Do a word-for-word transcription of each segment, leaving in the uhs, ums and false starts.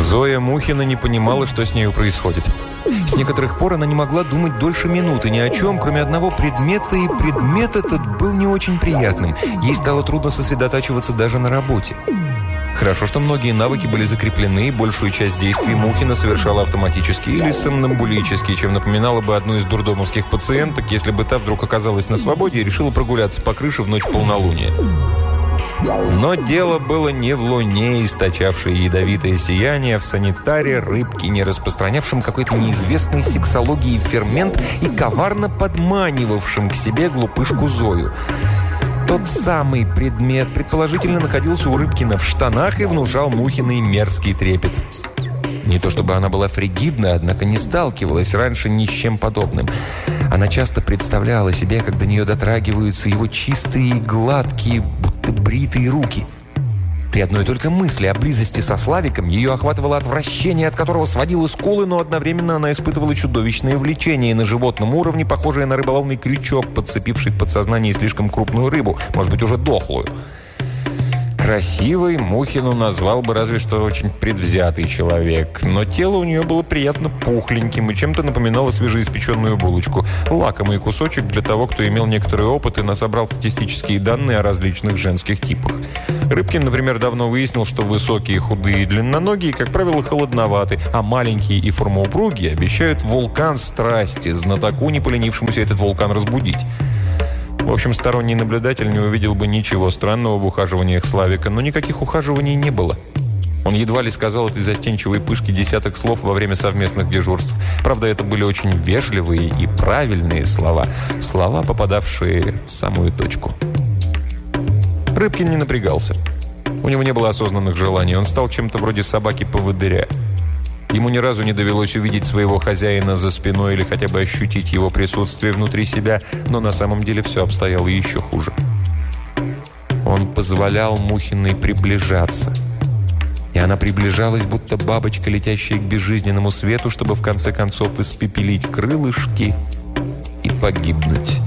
Зоя Мухина не понимала, что с нею происходит. С некоторых пор она не могла думать дольше минуты ни о чем, кроме одного предмета, и предмет этот был не очень приятным. Ей стало трудно сосредотачиваться даже на работе. Хорошо, что многие навыки были закреплены, и большую часть действий Мухина совершала автоматически или сомнамбулически, чем напоминала бы одну из дурдомовских пациенток, если бы та вдруг оказалась на свободе и решила прогуляться по крыше в ночь полнолуния. Но дело было не в луне, источавшей ядовитое сияние, а в санитаре Рыбкине, распространявшем какой-то неизвестный сексологии фермент и коварно подманивавшим к себе глупышку Зою. Тот самый предмет, предположительно, находился у Рыбкина в штанах и внушал Мухиной мерзкий трепет. Не то чтобы она была фригидна, однако не сталкивалась раньше ни с чем подобным. Она часто представляла себе, как до нее дотрагиваются его чистые и гладкие, будто бритые руки. При одной только мысли о близости со Славиком ее охватывало отвращение, от которого сводило скулы, но одновременно она испытывала чудовищное влечение на животном уровне, похожее на рыболовный крючок, подцепивший в подсознании слишком крупную рыбу, может быть, уже дохлую. Красивой Мухину назвал бы разве что очень предвзятый человек, но тело у нее было приятно пухленьким и чем-то напоминало свежеиспеченную булочку. Лакомый кусочек для того, кто имел некоторый опыт и насобрал статистические данные о различных женских типах. Рыбкин, например, давно выяснил, что высокие, худые и длинноногие, как правило, холодноваты, а маленькие и формоупругие обещают вулкан страсти, знатоку, не поленившемуся этот вулкан разбудить. В общем, сторонний наблюдатель не увидел бы ничего странного в ухаживаниях Славика, но никаких ухаживаний не было. Он едва ли сказал этой застенчивой пышке десяток слов во время совместных дежурств. Правда, это были очень вежливые и правильные слова. Слова, попадавшие в самую точку. Рыбкин не напрягался. У него не было осознанных желаний. Он стал чем-то вроде собаки-поводыря. Ему ни разу не довелось увидеть своего хозяина за спиной или хотя бы ощутить его присутствие внутри себя, но на самом деле все обстояло еще хуже. Он позволял Мухиной приближаться. И она приближалась, будто бабочка, летящая к безжизненному свету, чтобы в конце концов испепелить крылышки и погибнуть.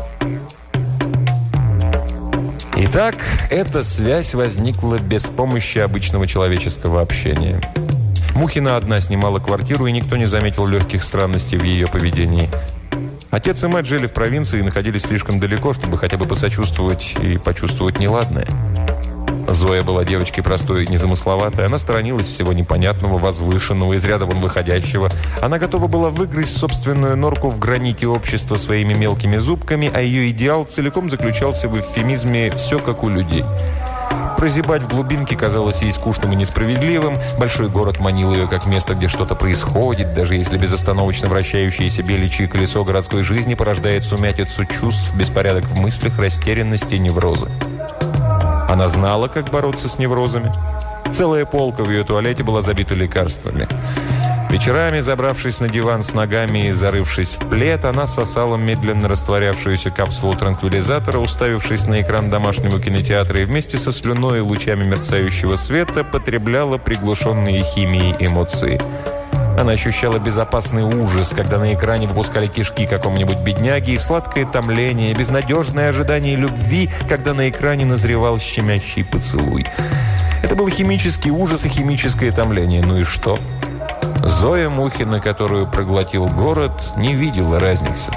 Итак, эта связь возникла без помощи обычного человеческого общения. Мухина одна снимала квартиру, и никто не заметил легких странностей в ее поведении. Отец и мать жили в провинции и находились слишком далеко, чтобы хотя бы посочувствовать и почувствовать неладное. Зоя была девочкой простой и незамысловатой. Она сторонилась всего непонятного, возвышенного, из ряда вон выходящего. Она готова была выгрызть собственную норку в граните общества своими мелкими зубками, а ее идеал целиком заключался в эвфемизме «все как у людей». Прозябать в глубинке казалось ей скучным и несправедливым. Большой город манил ее как место, где что-то происходит, даже если безостановочно вращающееся беличье колесо городской жизни порождает сумятицу чувств, беспорядок в мыслях, растерянности, неврозы. Она знала, как бороться с неврозами. Целая полка в ее туалете была забита лекарствами. Вечерами, забравшись на диван с ногами и зарывшись в плед, она сосала медленно растворявшуюся капсулу транквилизатора, уставившись на экран домашнего кинотеатра, и вместе со слюной и лучами мерцающего света потребляла приглушенные химией эмоции. Она ощущала безопасный ужас, когда на экране выпускали кишки какому-нибудь бедняге, и сладкое томление, безнадежное ожидание любви, когда на экране назревал щемящий поцелуй. Это был химический ужас и химическое томление. Ну и что? Зоя Мухина, которую проглотил город, не видела разницы.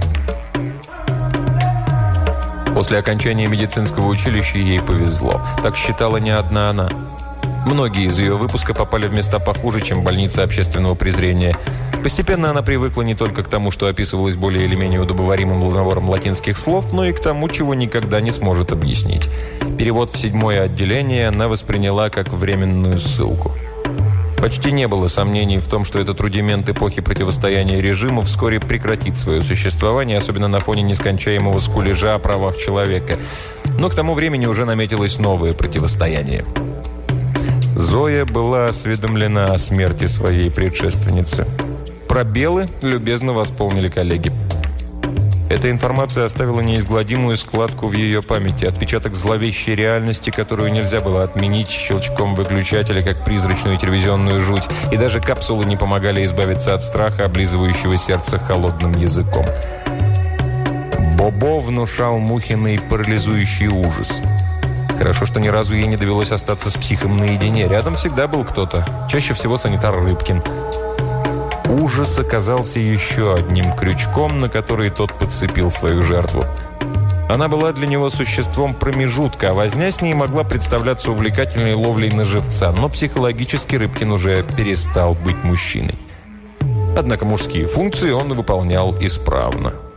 После окончания медицинского училища ей повезло. Так считала не одна она. Многие из ее выпуска попали в места похуже, чем больница общественного презрения. Постепенно она привыкла не только к тому, что описывалось более или менее удобоваримым набором латинских слов, но и к тому, чего никогда не сможет объяснить. Перевод в седьмое отделение она восприняла как временную ссылку. Почти не было сомнений в том, что этот рудимент эпохи противостояния режиму вскоре прекратит свое существование, особенно на фоне нескончаемого скулежа о правах человека. Но к тому времени уже наметилось новое противостояние. Зоя была осведомлена о смерти своей предшественницы. Пробелы любезно восполнили коллеги. Эта информация оставила неизгладимую складку в ее памяти, отпечаток зловещей реальности, которую нельзя было отменить щелчком выключателя, как призрачную телевизионную жуть, и даже капсулы не помогали избавиться от страха, облизывающего сердце холодным языком. Бобо внушал Мухиной парализующий ужас. Хорошо, что ни разу ей не довелось остаться с психом наедине. Рядом всегда был кто-то. Чаще всего санитар Рыбкин. Ужас оказался еще одним крючком, на который тот подцепил свою жертву. Она была для него существом промежутка, а возня с ней могла представляться увлекательной ловлей на живца, но психологически Рыбкин уже перестал быть мужчиной. Однако мужские функции он выполнял исправно.